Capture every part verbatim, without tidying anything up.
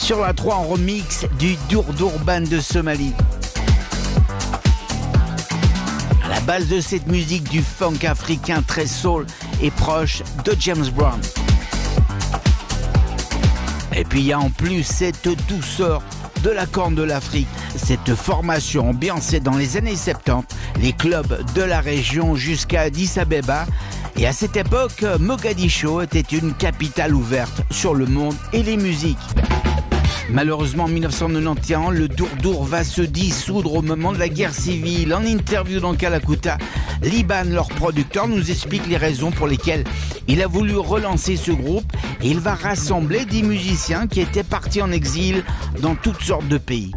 Sur la trois, en remix du Durdur Band de Somalie. À la base de cette musique, du funk africain très soul et proche de James Brown. Et puis il y a en plus cette douceur de la Corne de l'Afrique, cette formation ambiancée dans les années soixante-dix, les clubs de la région jusqu'à Addis Abeba. Et à cette époque, Mogadiscio était une capitale ouverte sur le monde et les musiques. Malheureusement, en dix-neuf cent quatre-vingt-onze, le Durdur va se dissoudre au moment de la guerre civile. En interview dans Kalakuta, Liban, leur producteur, nous explique les raisons pour lesquelles il a voulu relancer ce groupe et il va rassembler des musiciens qui étaient partis en exil dans toutes sortes de pays.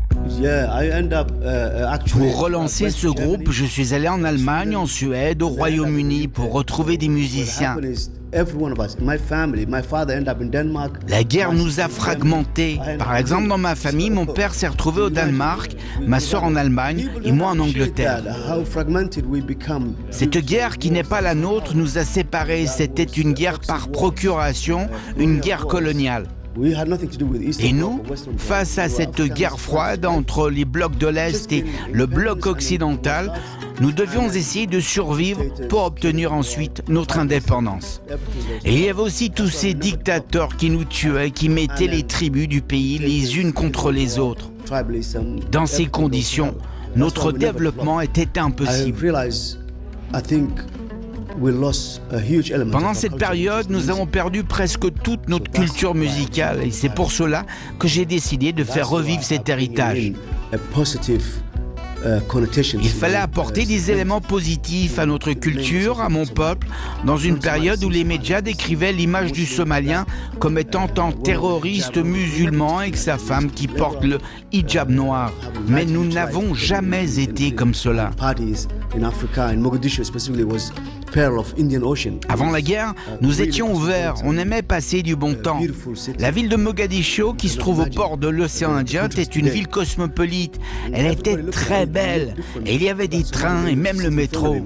Pour relancer ce groupe, je suis allé en Allemagne, en Suède, au Royaume-Uni pour retrouver des musiciens. La guerre nous a fragmentés. Par exemple, dans ma famille, mon père s'est retrouvé au Danemark, ma sœur en Allemagne et moi en Angleterre. Cette guerre qui n'est pas la nôtre nous a séparés. C'était une guerre par procuration, une guerre coloniale. Et nous, face à cette guerre froide entre les blocs de l'Est et le bloc occidental, nous devions essayer de survivre pour obtenir ensuite notre indépendance. Et il y avait aussi tous ces dictateurs qui nous tuaient, qui mettaient les tribus du pays les unes contre les autres. Dans ces conditions, notre développement était impossible. Pendant cette période, nous avons perdu presque toute notre culture musicale et c'est pour cela que j'ai décidé de faire revivre cet héritage. Il fallait apporter des éléments positifs à notre culture, à mon peuple, dans une période où les médias décrivaient l'image du Somalien comme étant un terroriste musulman avec sa femme qui porte le hijab noir. Mais nous n'avons jamais été comme cela. Avant la guerre, nous étions ouverts, on aimait passer du bon temps. La ville de Mogadiscio, qui se trouve au port de l'océan Indien, était une ville cosmopolite. Elle était très belle et il y avait des trains et même le métro.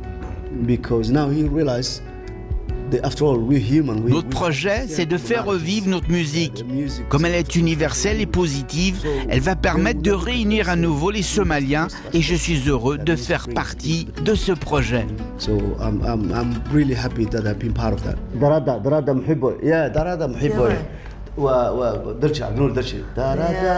Notre projet, c'est de faire revivre notre musique. Comme elle est universelle et positive, elle va permettre de réunir à nouveau les Somaliens et je suis heureux de faire partie de ce projet. So I'm, I'm, I'm really happy that I've been part of that. Darada, darada محبه. Yeah, darada محبه. و و درجع نور درجع. darada.